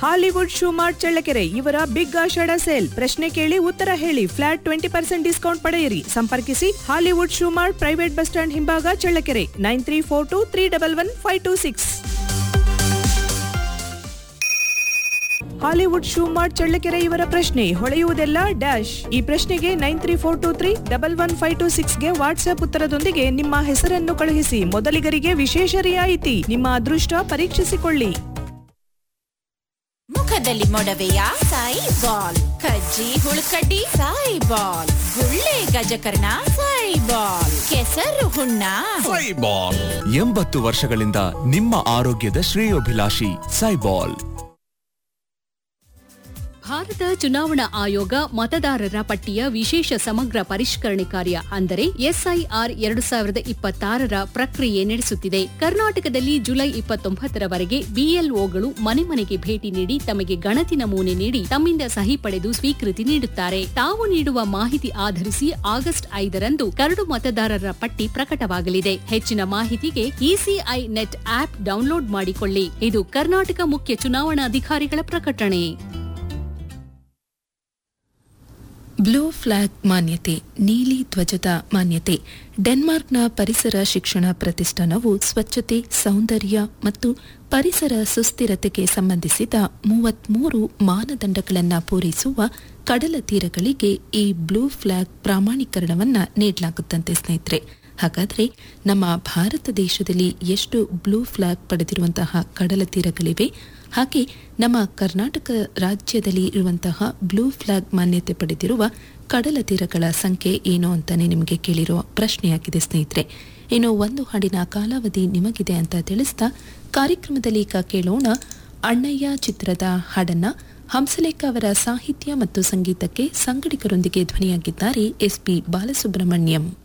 Hollywood Shoemart Challakere ಇವರ big ಆಷಾಢ sale. ಪ್ರಶ್ನೆ ಕೇಳಿ ಉತ್ತರ ಹೇಳಿ, ಫ್ಲಾಟ್ 20% ಡಿಸ್ಕೌಂಟ್ ಪಡೆಯಿರಿ. ಸಂಪರ್ಕಿಸಿ Hollywood Shoemart, private bus stand ಹಿಂಭಾಗ, ಚಳ್ಳಕೆರೆ. 9342311526. ಹಾಲಿವುಡ್ ಶೂಮಾರ್ಟ್ ಚಳ್ಳಕೆರೆ ಇವರ ಪ್ರಶ್ನೆ: ಹೊಳೆಯುವುದೆಲ್ಲ ಡ್ಯಾಶ್. ಈ ಪ್ರಶ್ನೆಗೆ 9342311526ಗೆ ವಾಟ್ಸ್ಆಪ್ ಉತ್ತರದೊಂದಿಗೆ ನಿಮ್ಮ ಹೆಸರನ್ನು ಕಳುಹಿಸಿ. ಮೊದಲಿಗರಿಗೆ ವಿಶೇಷ ರಿಯಾಯಿತಿ. ನಿಮ್ಮ ಅದೃಷ್ಟ ಪರೀಕ್ಷಿಸಿಕೊಳ್ಳಿ. ಮುಖದಲ್ಲಿ ಮೊಡವೆಯ ಸಾಯಿಬಾಲ್, ಕಜ್ಜಿ ಹುಳುಕಡ್ಡಿ ಸಾಯಿಬಾಲ್, ಗುಳ್ಳೆ ಗಜಕರ್ಣ ಸಾಯಿಬಾಲ್, ಕೆಸರು ಹುಣ್ಣ ಸಾಯಿಬಾಲ್. 80 ವರ್ಷಗಳಿಂದ ನಿಮ್ಮ ಆರೋಗ್ಯದ ಶ್ರೇಯೋಭಿಲಾಷಿ ಸಾಯಿಬಾಲ್. ಭಾರತ ಚುನಾವಣಾ ಆಯೋಗ ಮತದಾರರ ಪಟ್ಟಿಯ ವಿಶೇಷ ಸಮಗ್ರ ಪರಿಷ್ಕರಣೆ ಕಾರ್ಯ ಅಂದರೆ ಎಸ್ಐಆರ್ 2026ರ ಪ್ರಕ್ರಿಯೆ ನಡೆಸುತ್ತಿದೆ. ಕರ್ನಾಟಕದಲ್ಲಿ ಜುಲೈ 29ರವರೆಗೆ ಬಿಎಲ್ಒಗಳು ಮನೆ ಮನೆಗೆ ಭೇಟಿ ನೀಡಿ ತಮಗೆ ಗಣತಿ ನಮೂನೆ ನೀಡಿ ತಮ್ಮಿಂದ ಸಹಿ ಪಡೆದು ಸ್ವೀಕೃತಿ ನೀಡುತ್ತಾರೆ. ತಾವು ನೀಡುವ ಮಾಹಿತಿ ಆಧರಿಸಿ ಆಗಸ್ಟ್ 5ರಂದು ಕರಡು ಮತದಾರರ ಪಟ್ಟಿ ಪ್ರಕಟವಾಗಲಿದೆ. ಹೆಚ್ಚಿನ ಮಾಹಿತಿಗೆ ಇಸಿಐ ನೆಟ್ ಆಪ್ ಡೌನ್ಲೋಡ್ ಮಾಡಿಕೊಳ್ಳಿ. ಇದು ಕರ್ನಾಟಕ ಮುಖ್ಯ ಚುನಾವಣಾಧಿಕಾರಿಗಳ ಪ್ರಕಟಣೆ. ಬ್ಲೂ ಫ್ಲಾಗ್ ಮಾನ್ಯತೆ, ನೀಲಿ ಧ್ವಜದ ಮಾನ್ಯತೆ. ಡೆನ್ಮಾರ್ಕ್ನ ಪರಿಸರ ಶಿಕ್ಷಣ ಪ್ರತಿಷ್ಠಾನವು ಸ್ವಚ್ಛತೆ, ಸೌಂದರ್ಯ ಮತ್ತು ಪರಿಸರ ಸುಸ್ಥಿರತೆಗೆ ಸಂಬಂಧಿಸಿದ 33 ಮಾನದಂಡಗಳನ್ನು ಪೂರೈಸುವ ಕಡಲ ತೀರಗಳಿಗೆ ಈ ಬ್ಲೂ ಫ್ಲಾಗ್ ಪ್ರಾಮಾಣೀಕರಣವನ್ನು ನೀಡಲಾಗುತ್ತಂತೆ ಸ್ನೇಹಿತರೆ. ಹಾಗಾದರೆ ನಮ್ಮ ಭಾರತ ದೇಶದಲ್ಲಿ ಎಷ್ಟು ಬ್ಲೂ ಫ್ಲಾಗ್ ಪಡೆದಿರುವಂತಹ ಕಡಲ ತೀರಗಳಿವೆ, ಹಾಗೆ ನಮ್ಮ ಕರ್ನಾಟಕ ರಾಜ್ಯದಲ್ಲಿ ಇರುವಂತಹ ಬ್ಲೂ ಫ್ಲಾಗ್ ಮಾನ್ಯತೆ ಪಡೆದಿರುವ ಕಡಲ ತೀರಗಳ ಸಂಖ್ಯೆ ಏನು ಅಂತಾನೆ ನಿಮಗೆ ಕೇಳಿರುವ ಪ್ರಶ್ನೆಯಾಗಿದೆ ಸ್ನೇಹಿತರೆ. ಇನ್ನು ಒಂದು ಹಾಡಿನ ಕಾಲಾವಧಿ ನಿಮಗಿದೆ ಅಂತ ತಿಳಿಸ್ತಾ ಕಾರ್ಯಕ್ರಮದಲ್ಲಿ ಈಗ ಕೇಳೋಣ ಅಣ್ಣಯ್ಯ ಚಿತ್ರದ ಹಾಡನ್ನ. ಹಂಸಲೇಖ ಅವರ ಸಾಹಿತ್ಯ ಮತ್ತು ಸಂಗೀತಕ್ಕೆ ಸಂಗಡಿಗರೊಂದಿಗೆ ಧ್ವನಿಯಾಗಿದ್ದಾರೆ ಎಸ್ಪಿ ಬಾಲಸುಬ್ರಹ್ಮಣ್ಯಂ.